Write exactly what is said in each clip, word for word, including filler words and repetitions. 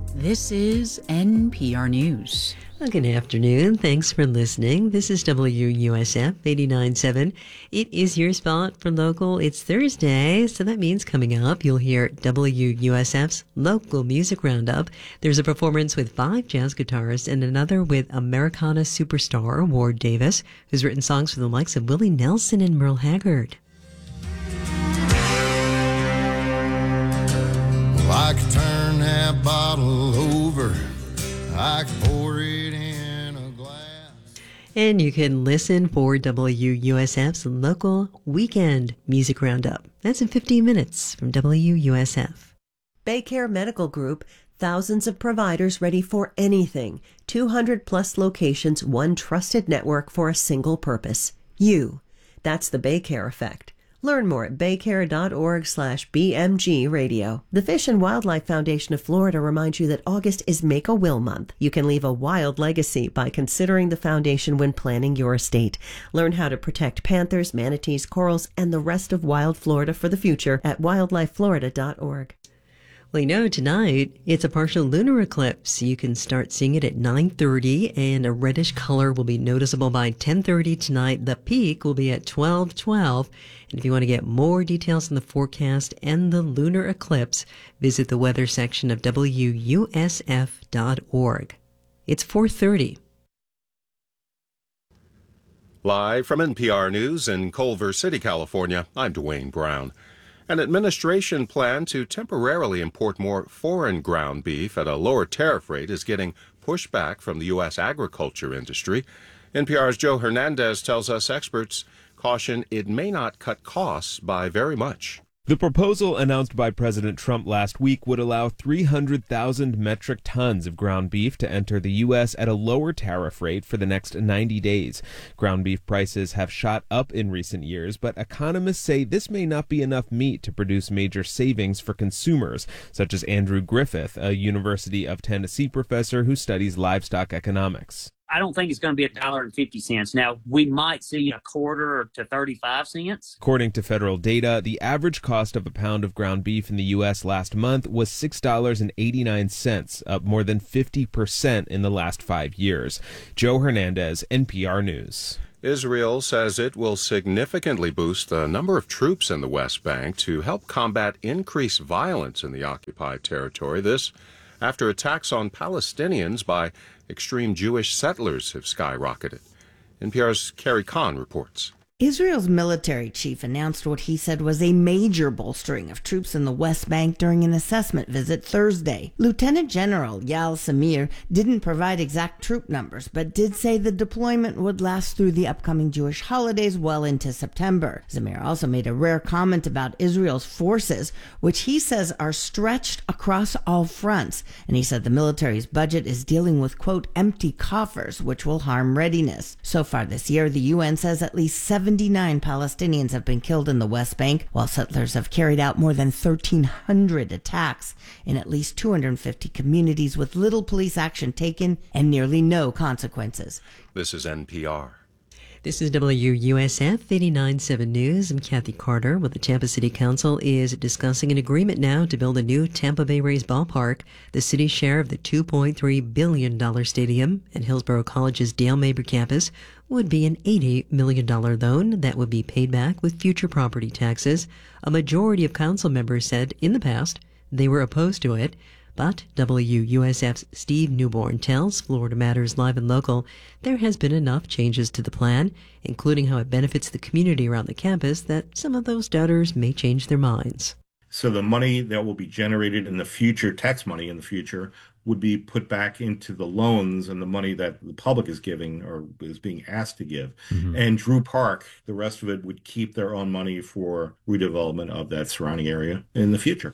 This is N P R News. Well, good afternoon. Thanks for listening. This is W U S F eighty-nine point seven. It is your spot for local. It's Thursday, so that means coming up you'll hear W U S F's Local Music Roundup. There's a performance with five jazz guitarists and another with Americana superstar Ward Davis, who's written songs for the likes of Willie Nelson and Merle Haggard. Well, I could turn that bottle over. I could pour it in a glass. And you can listen for W U S F's local weekend music roundup. That's in fifteen minutes from W U S F. Baycare Medical Group, thousands of providers ready for anything. two hundred plus locations, one trusted network for a single purpose. You. That's the Baycare effect. Learn more at baycare.org slash BMG radio. The Fish and Wildlife Foundation of Florida reminds you that August is Make-A-Will Month. You can leave a wild legacy by considering the foundation when planning your estate. Learn how to protect panthers, manatees, corals, and the rest of wild Florida for the future at wildlife florida dot org. Well, you know, tonight it's a partial lunar eclipse. You can start seeing it at nine thirty, and a reddish color will be noticeable by ten thirty tonight. The peak will be at twelve twelve. And if you want to get more details on the forecast and the lunar eclipse, visit the weather section of W U S F dot org. It's four thirty. Live from N P R News in Culver City, California, I'm Dwayne Brown. An administration plan to temporarily import more foreign ground beef at a lower tariff rate is getting pushback from the U S agriculture industry. N P R's Joe Hernandez tells us experts caution it may not cut costs by very much. The proposal announced by President Trump last week would allow three hundred thousand metric tons of ground beef to enter the U S at a lower tariff rate for the next ninety days. Ground beef prices have shot up in recent years, but economists say this may not be enough meat to produce major savings for consumers, such as Andrew Griffith, a University of Tennessee professor who studies livestock economics. I don't think it's going to be a dollar and fifty cents. Now, we might see a quarter to thirty-five cents. According to federal data, the average cost of a pound of ground beef in the U S last month was six dollars and eighty-nine cents, up more than fifty percent in the last five years. Joe Hernandez, N P R News. Israel says it will significantly boost the number of troops in the West Bank to help combat increased violence in the occupied territory. This after attacks on Palestinians by extreme Jewish settlers have skyrocketed. N P R's Carrie Kahn reports. Israel's military chief announced what he said was a major bolstering of troops in the West Bank during an assessment visit Thursday. Lieutenant General Yael Samir didn't provide exact troop numbers, but did say the deployment would last through the upcoming Jewish holidays well into September. Samir also made a rare comment about Israel's forces, which he says are stretched across all fronts. And he said the military's budget is dealing with, quote, empty coffers, which will harm readiness. So far this year, the U N says at least seven seventy-nine Palestinians have been killed in the West Bank, while settlers have carried out more than thirteen hundred attacks in at least two hundred fifty communities with little police action taken and nearly no consequences. This is N P R. This is W U S F eighty-nine point seven News. I'm Kathy Carter. Well, the Tampa City Council is discussing an agreement now to build a new Tampa Bay Rays ballpark. The city's share of the two point three billion dollars stadium at Hillsborough College's Dale Mabry campus would be an eighty million dollars loan that would be paid back with future property taxes. A majority of council members said in the past they were opposed to it. But W U S F's Steve Newborn tells Florida Matters Live and Local there has been enough changes to the plan, including how it benefits the community around the campus, that some of those doubters may change their minds. So the money that will be generated in the future, tax money in the future, would be put back into the loans and the money that the public is giving or is being asked to give. Mm-hmm. And Drew Park, the rest of it would keep their own money for redevelopment of that surrounding area in the future.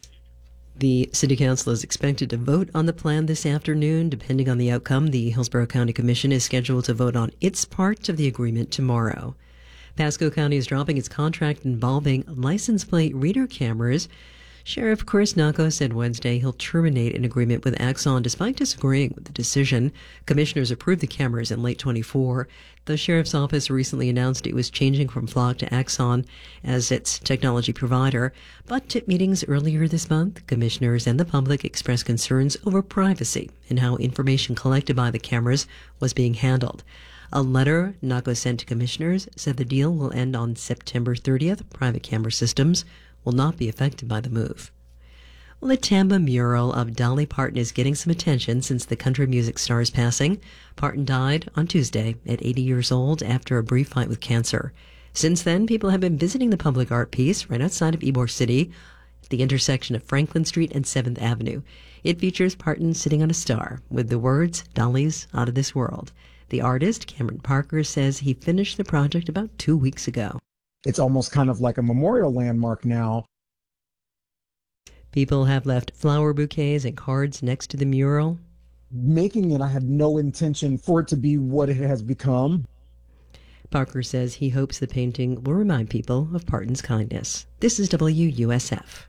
The City Council is expected to vote on the plan this afternoon. Depending on the outcome, the Hillsborough County Commission is scheduled to vote on its part of the agreement tomorrow. Pasco County is dropping its contract involving license plate reader cameras. Sheriff Chris Nacco said Wednesday he'll terminate an agreement with Axon despite disagreeing with the decision. Commissioners approved the cameras in late twenty-four. The sheriff's office recently announced it was changing from Flock to Axon as its technology provider. But at meetings earlier this month, commissioners and the public expressed concerns over privacy and how information collected by the cameras was being handled. A letter Nacco sent to commissioners said the deal will end on September thirtieth. Private camera systems will not be affected by the move. Well, the Tampa mural of Dolly Parton is getting some attention since the country music star's passing. Parton died on Tuesday at eighty years old after a brief fight with cancer. Since then, people have been visiting the public art piece right outside of Ybor City at the intersection of Franklin Street and seventh Avenue. It features Parton sitting on a star with the words, "Dolly's out of this world." The artist, Cameron Parker, says he finished the project about two weeks ago. It's almost kind of like a memorial landmark now. People have left flower bouquets and cards next to the mural. Making it, I had no intention for it to be what it has become. Parker says he hopes the painting will remind people of Parton's kindness. This is W U S F.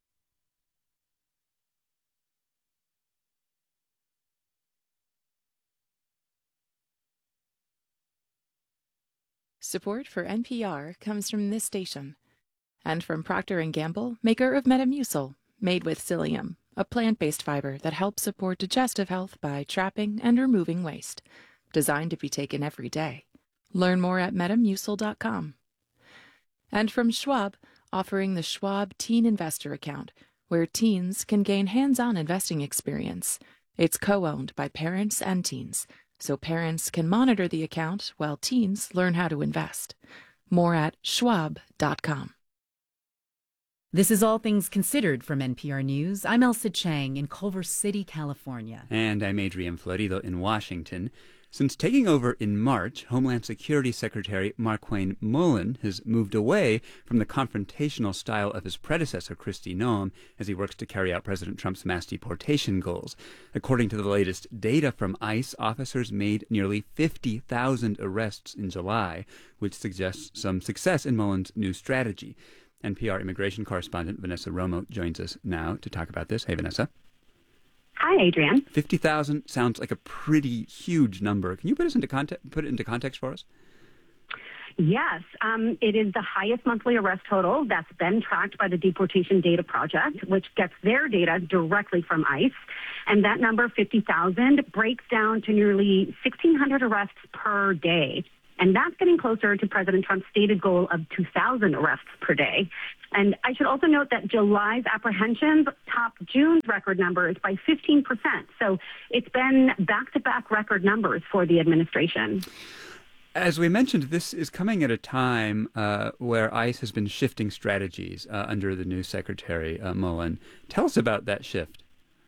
Support for N P R comes from this station and from Procter and Gamble, maker of Metamucil, made with psyllium, a plant-based fiber that helps support digestive health by trapping and removing waste. Designed to be taken every day. Learn more at metamucil dot com. And from Schwab, offering the Schwab Teen Investor Account, where teens can gain hands-on investing experience. It's co-owned by parents and teens, so parents can monitor the account while teens learn how to invest. More at schwab dot com. This is All Things Considered from N P R News. I'm Elsa Chang in Culver City, California. And I'm Adrian Florido in Washington. Since taking over in March, Homeland Security Secretary Markwayne Mullin has moved away from the confrontational style of his predecessor, Kristi Noem, as he works to carry out President Trump's mass deportation goals. According to the latest data from ICE, officers made nearly fifty thousand arrests in July, which suggests some success in Mullin's new strategy. N P R immigration correspondent Vanessa Romo joins us now to talk about this. Hey, Vanessa. Hi, Adrian. fifty thousand sounds like a pretty huge number. Can you put us into context, put it into context for us? Yes, um, it is the highest monthly arrest total that's been tracked by the Deportation Data Project, which gets their data directly from ICE. And that number, fifty thousand, breaks down to nearly sixteen hundred arrests per day. And that's getting closer to President Trump's stated goal of two thousand arrests per day. And I should also note that July's apprehensions top June's record numbers by fifteen percent. So it's been back-to-back record numbers for the administration. As we mentioned, this is coming at a time uh, where ICE has been shifting strategies uh, under the new Secretary uh, Mullin. Tell us about that shift.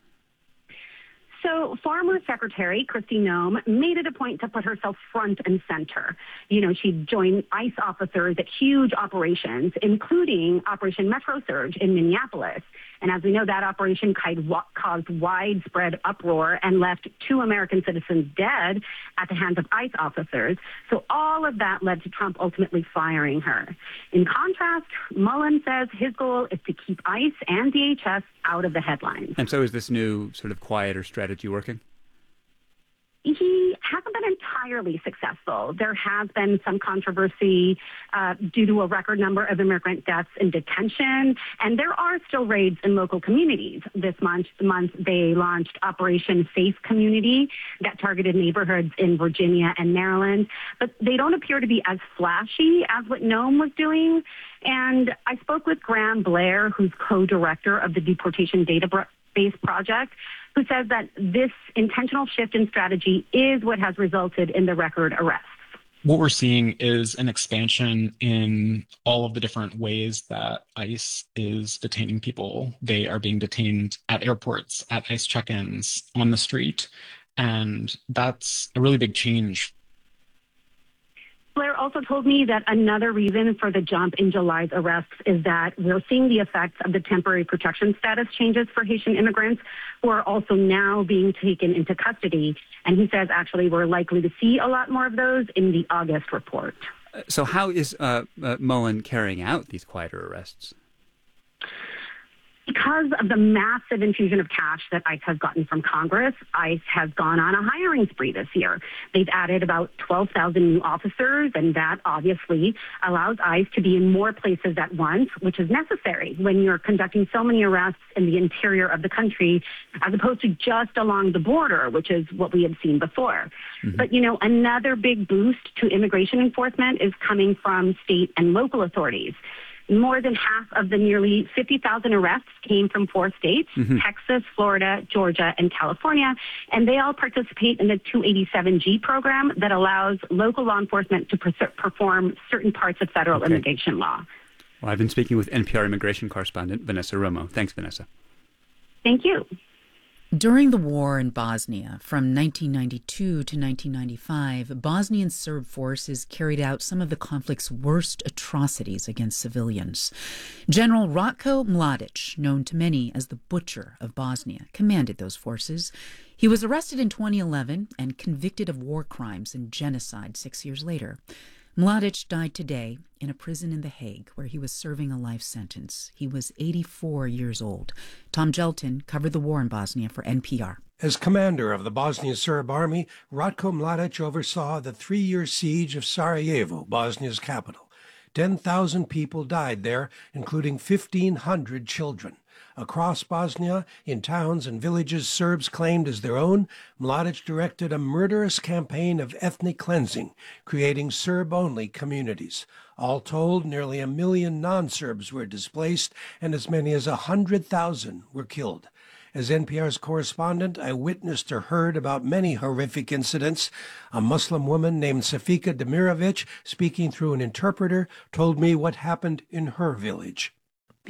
So former Secretary Kristi Noem made it a point to put herself front and center. You know, she'd join ICE officers at huge operations, including Operation Metro Surge in Minneapolis. And as we know, that operation caused widespread uproar and left two American citizens dead at the hands of ICE officers. So all of that led to Trump ultimately firing her. In contrast, Mullin says his goal is to keep ICE and D H S out of the headlines. And so is this new sort of quieter strategy working? He hasn't been entirely successful. There has been some controversy uh, due to a record number of immigrant deaths in detention, and there are still raids in local communities. This month, month they launched Operation Safe Community that targeted neighborhoods in Virginia and Maryland, but they don't appear to be as flashy as what Noem was doing. And I spoke with Graham Blair, who's co-director of the Deportation Database Project, who says that this intentional shift in strategy is what has resulted in the record arrests. What we're seeing is an expansion in all of the different ways that ICE is detaining people. They are being detained at airports, at ICE check-ins, on the street, and that's a really big change. Blair also told me that another reason for the jump in July's arrests is that we're seeing the effects of the temporary protection status changes for Haitian immigrants who are also now being taken into custody. And he says actually we're likely to see a lot more of those in the August report. So how is uh, uh, Mullin carrying out these quieter arrests? because of the massive infusion of cash that ICE has gotten from Congress, ICE has gone on a hiring spree this year. They've added about twelve thousand new officers, and that obviously allows ICE to be in more places at once, which is necessary when you're conducting so many arrests in the interior of the country, as opposed to just along the border, which is what we had seen before. Mm-hmm. But, you know, another big boost to immigration enforcement is coming from state and local authorities. More than half of the nearly fifty thousand arrests came from four states, mm-hmm. Texas, Florida, Georgia, and California, and they all participate in the two eighty-seven G program that allows local law enforcement to per- perform certain parts of federal okay. immigration law. Well, I've been speaking with N P R immigration correspondent Vanessa Romo. Thanks, Vanessa. Thank you. During the war in Bosnia, from nineteen ninety-two to nineteen ninety-five, Bosnian Serb forces carried out some of the conflict's worst atrocities against civilians. General Ratko Mladic, known to many as the Butcher of Bosnia, commanded those forces. He was arrested in twenty eleven and convicted of war crimes and genocide six years later. Mladic died today in a prison in The Hague where he was serving a life sentence. He was eighty-four years old. Tom Gelton covered the war in Bosnia for N P R. As commander of the Bosnian Serb army, Ratko Mladic oversaw the three-year siege of Sarajevo, Bosnia's capital. ten thousand people died there, including fifteen hundred children. Across Bosnia, in towns and villages Serbs claimed as their own, Mladic directed a murderous campaign of ethnic cleansing, creating Serb-only communities. All told, nearly a million non-Serbs were displaced, and as many as a hundred thousand were killed. As N P R's correspondent, I witnessed or heard about many horrific incidents. A Muslim woman named Safika Demirovic, speaking through an interpreter, told me what happened in her village. We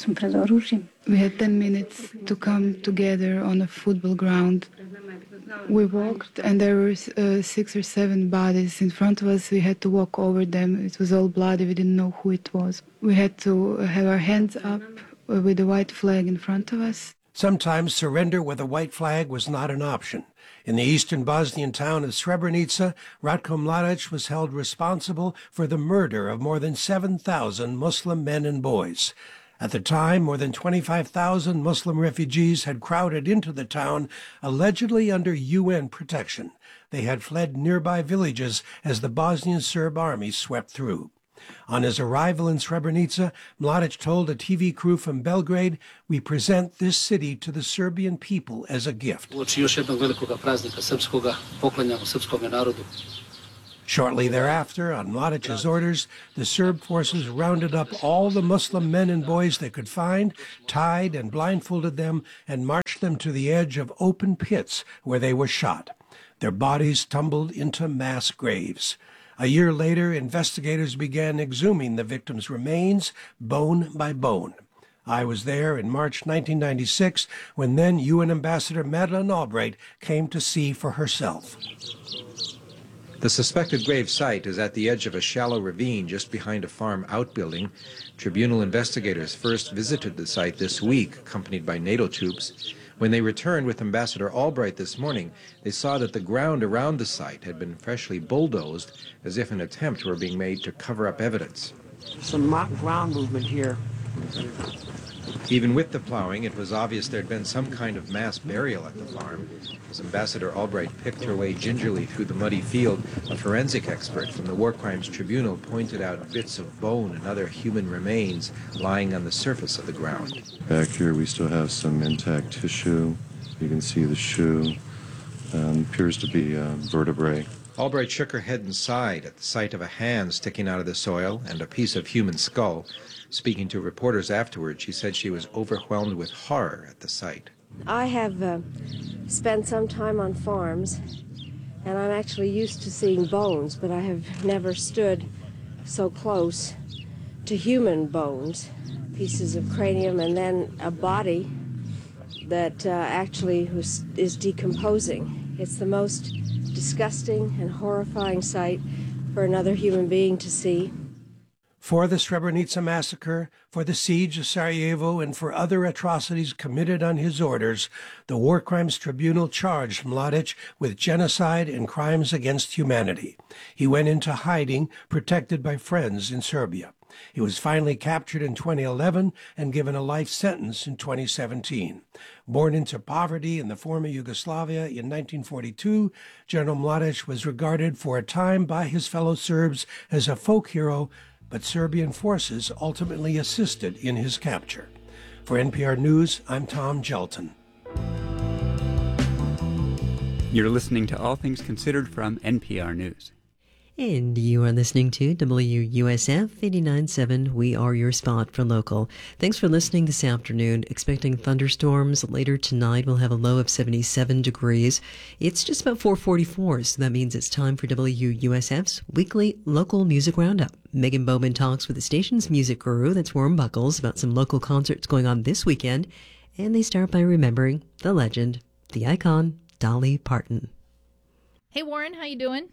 had ten minutes to come together on a football ground. We walked and there were uh, six or seven bodies in front of us. We had to walk over them. It was all bloody. We didn't know who it was. We had to have our hands up uh, with the white flag in front of us. Sometimes surrender with a white flag was not an option. In the eastern Bosnian town of Srebrenica, Ratko Mladic was held responsible for the murder of more than seven thousand Muslim men and boys. At the time, more than twenty-five thousand Muslim refugees had crowded into the town, allegedly under U N protection. They had fled nearby villages as the Bosnian Serb army swept through. On his arrival in Srebrenica, Mladic told a T V crew from Belgrade, "We present this city to the Serbian people as a gift." Shortly thereafter, on Mladic's orders, the Serb forces rounded up all the Muslim men and boys they could find, tied and blindfolded them, and marched them to the edge of open pits where they were shot. Their bodies tumbled into mass graves. A year later, investigators began exhuming the victims' remains, bone by bone. I was there in March nineteen ninety-six when then U N Ambassador Madeleine Albright came to see for herself. The suspected grave site is at the edge of a shallow ravine just behind a farm outbuilding. Tribunal investigators first visited the site this week, accompanied by NATO troops. When they returned with Ambassador Albright this morning, they saw that the ground around the site had been freshly bulldozed, as if an attempt were being made to cover up evidence. Some mock ground movement here. Even with the plowing, it was obvious there had been some kind of mass burial at the farm. As Ambassador Albright picked her way gingerly through the muddy field, a forensic expert from the War Crimes Tribunal pointed out bits of bone and other human remains lying on the surface of the ground. Back here we still have some intact tissue. You can see the shoe. Um, appears to be uh, vertebrae. Albright shook her head and sighed at the sight of a hand sticking out of the soil and a piece of human skull. Speaking to reporters afterwards, she said she was overwhelmed with horror at the sight. I have uh, spent some time on farms, and I'm actually used to seeing bones, but I have never stood so close to human bones, pieces of cranium, and then a body that uh, actually was, is decomposing. It's the most disgusting and horrifying sight for another human being to see. For the Srebrenica massacre, for the siege of Sarajevo, and for other atrocities committed on his orders, the War Crimes Tribunal charged Mladic with genocide and crimes against humanity. He went into hiding, protected by friends in Serbia. He was finally captured in twenty eleven and given a life sentence in twenty seventeen. Born into poverty in the former Yugoslavia in nineteen forty-two, General Mladic was regarded for a time by his fellow Serbs as a folk hero, but Serbian forces ultimately assisted in his capture. For N P R News, I'm Tom Gelton. You're listening to All Things Considered from N P R News. And you are listening to W U S F eighty-nine point seven. We are your spot for local. Thanks for listening this afternoon. Expecting thunderstorms later tonight. We'll have a low of seventy-seven degrees. It's just about four forty-four, so that means it's time for W U S F's weekly local music roundup. Megan Bowman talks with the station's music guru, that's Warren Buckles, about some local concerts going on this weekend. And they start by remembering the legend, the icon, Dolly Parton. Hey, Warren, how you doing?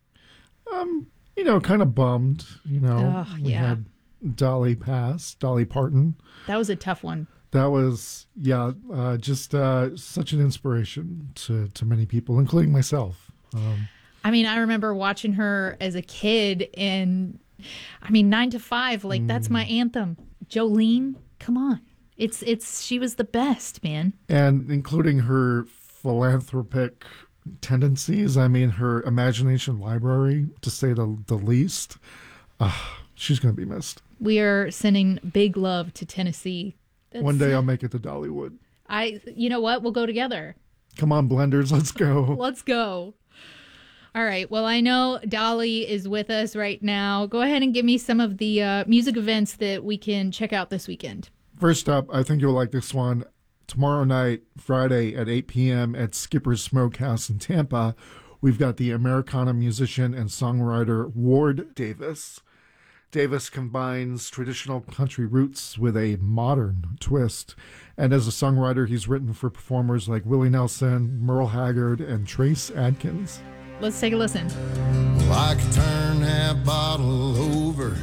Um, you know, kind of bummed, you know. Oh, we yeah. had Dolly pass, Dolly Parton. That was a tough one. That was, yeah, uh, just uh, such an inspiration to, to many people, including myself. Um, I mean, I remember watching her as a kid and, I mean, nine to five, like, mm. that's my anthem. Jolene, come on. It's, it's, she was the best, man. And including her philanthropic tendencies. I mean, her imagination library, to say the the least. Uh, she's going to be missed. We are sending big love to Tennessee. That's, One day I'll make it to Dollywood. I, you know what? We'll go together. Come on, Blenders, let's go. Let's go. All right. Well, I know Dolly is with us right now. Go ahead and give me some of the uh, music events that we can check out this weekend. First up, I think you'll like this one. Tomorrow night, Friday at eight p.m. at Skipper's Smokehouse in Tampa, we've got the Americana musician and songwriter Ward Davis. Davis combines traditional country roots with a modern twist. And as a songwriter, he's written for performers like Willie Nelson, Merle Haggard, and Trace Adkins. Let's take a listen. Well, I could turn that bottle over.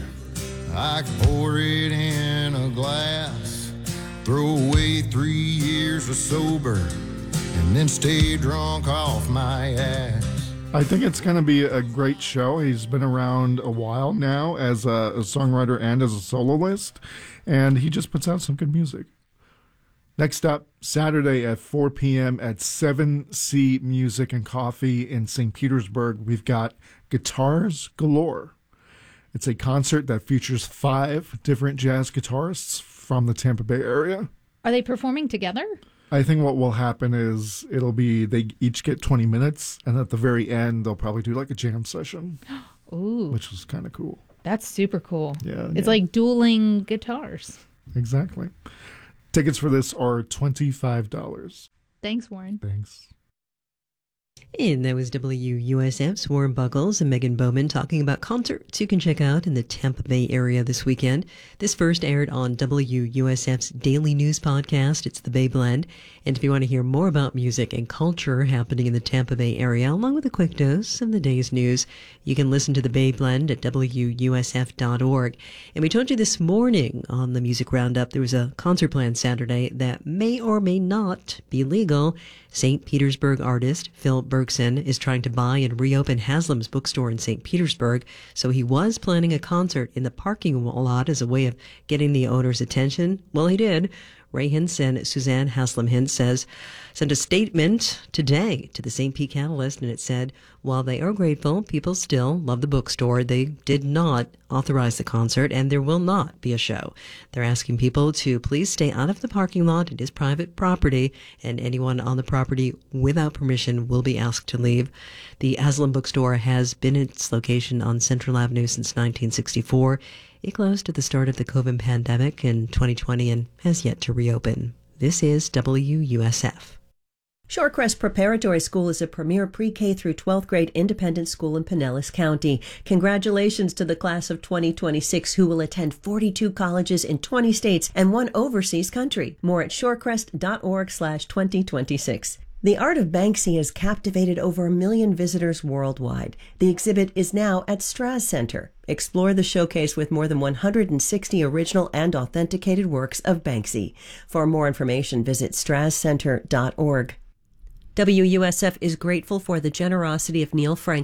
I could pour it in a glass. Throw away three years of sober and then stay drunk off my ass. I think it's going to be a great show. He's been around a while now as a, a songwriter and as a soloist, and he just puts out some good music. Next up, Saturday at four p.m. at seven C Music and Coffee in Saint Petersburg, we've got Guitars Galore. It's a concert that features five different jazz guitarists from the Tampa Bay area. Are they performing together? I think what will happen is it'll be they each get twenty minutes, and at the very end, they'll probably do like a jam session. Ooh. Which is kind of cool. That's super cool. Yeah. It's yeah. like dueling guitars. Exactly. Tickets for this are twenty-five dollars. Thanks, Warren. Thanks. And that was W U S F's Warren Buckles and Megan Bowman talking about concerts you can check out in the Tampa Bay area this weekend. This first aired on W U S F's daily news podcast. It's the Bay Blend. And if you want to hear more about music and culture happening in the Tampa Bay area, along with a quick dose of the day's news, you can listen to the Bay Blend at W U S F dot org. And we told you this morning on the Music Roundup, there was a concert planned Saturday that may or may not be legal. Saint Petersburg artist Phil Bergson is trying to buy and reopen Haslam's bookstore in Saint Petersburg, so he was planning a concert in the parking lot as a way of getting the owner's attention. Well, he did. Ray Hinson, Suzanne Haslam Hintz says, sent a statement today to the Saint Pete Catalyst, and it said, while they are grateful, people still love the bookstore, they did not authorize the concert, and there will not be a show. They're asking people to please stay out of the parking lot. It is private property, and anyone on the property without permission will be asked to leave. The Haslam bookstore has been its location on Central Avenue since nineteen sixty-four. It closed at the start of the COVID pandemic in twenty twenty and has yet to reopen. This is W U S F. Shorecrest Preparatory School is a premier pre-K through twelfth grade independent school in Pinellas County. Congratulations to the class of twenty twenty-six who will attend forty-two colleges in twenty states and one overseas country. More at shorecrest.org slash 2026. The art of Banksy has captivated over a million visitors worldwide. The exhibit is now at Strass Center. Explore the showcase with more than one hundred sixty original and authenticated works of Banksy. For more information, visit strass center dot org. W U S F is grateful for the generosity of Neil Frankel.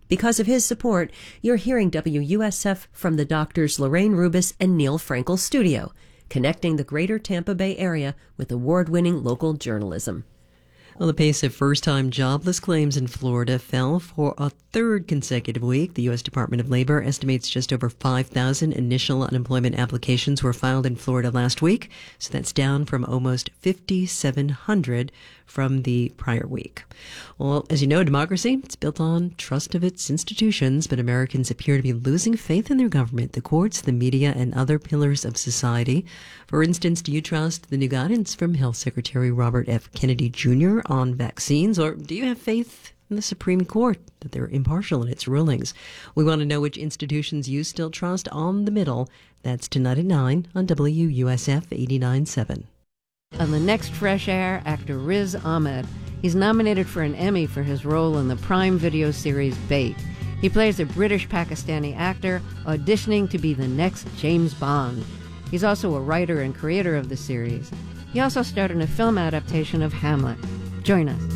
Because of his support, you're hearing W U S F from the doctors Lorraine Rubis and Neil Frankel studio, connecting the greater Tampa Bay area with award-winning local journalism. Well, the pace of first-time jobless claims in Florida fell for a third consecutive week. The U S Department of Labor estimates just over five thousand initial unemployment applications were filed in Florida last week, so that's down from almost five thousand seven hundred from the prior week. Well, as you know, democracy, it's built on trust of its institutions, but Americans appear to be losing faith in their government, the courts, the media, and other pillars of society. For instance, do you trust the new guidance from Health Secretary Robert F. Kennedy Junior on vaccines, or do you have faith in the Supreme Court that they're impartial in its rulings? We want to know which institutions you still trust on the middle. That's tonight at nine on W U S F eighty-nine point seven. On the next Fresh Air, actor Riz Ahmed. He's nominated for an Emmy for his role in the Prime Video series Bait. He plays a British-Pakistani actor auditioning to be the next James Bond. He's also a writer and creator of the series. He also starred in a film adaptation of Hamlet. Join us.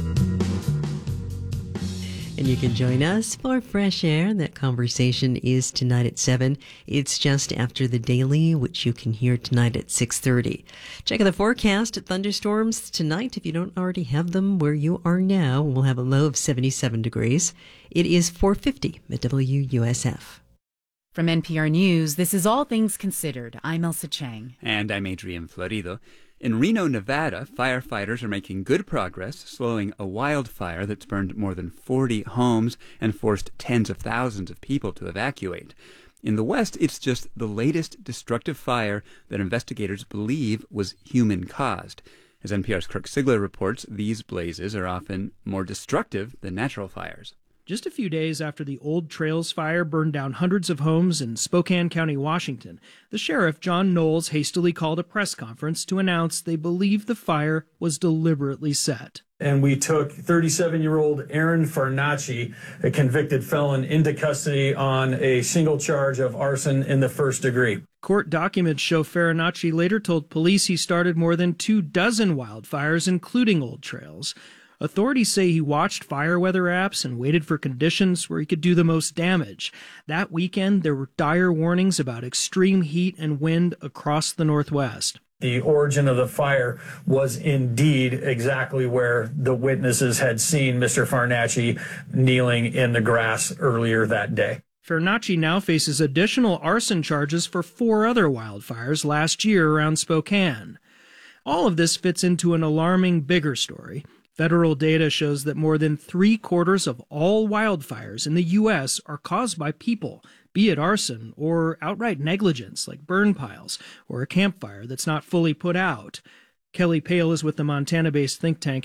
And you can join us for Fresh Air. That conversation is tonight at seven. It's just after the Daily, which you can hear tonight at six thirty. Check out the forecast. Thunderstorms tonight, if you don't already have them where you are now. We'll have a low of seventy-seven degrees. It is four fifty at W U S F. From N P R News, this is All Things Considered. I'm Elsa Chang. And I'm Adrian Florido. In Reno, Nevada, firefighters are making good progress, slowing a wildfire that's burned more than forty homes and forced tens of thousands of people to evacuate. In the West, it's just the latest destructive fire that investigators believe was human-caused. As N P R's Kirk Sigler reports, these blazes are often more destructive than natural fires. Just a few days after the Old Trails fire burned down hundreds of homes in Spokane County, Washington, the sheriff, John Knowles, hastily called a press conference to announce they believe the fire was deliberately set. And we took thirty-seven-year-old Aaron Farnacci, a convicted felon, into custody on a single charge of arson in the first degree. Court documents show Farnacci later told police he started more than two dozen wildfires, including Old Trails. Authorities say he watched fire weather apps and waited for conditions where he could do the most damage. That weekend, there were dire warnings about extreme heat and wind across the Northwest. The origin of the fire was indeed exactly where the witnesses had seen Mister Farnacci kneeling in the grass earlier that day. Farnacci now faces additional arson charges for four other wildfires last year around Spokane. All of this fits into an alarming, bigger story. Federal data shows that more than three quarters of all wildfires in the U S are caused by people, be it arson or outright negligence like burn piles or a campfire that's not fully put out. Kelly Pale is with the Montana-based think tank